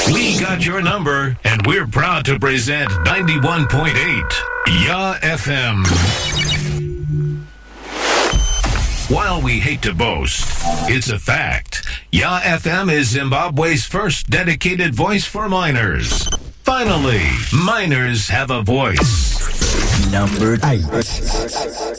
We got your number, and we're proud to present 91.8 Ya FM. While we hate to boast, it's a fact. Ya FM is Zimbabwe's first dedicated voice for minors. Finally, minors have a voice. Number 8.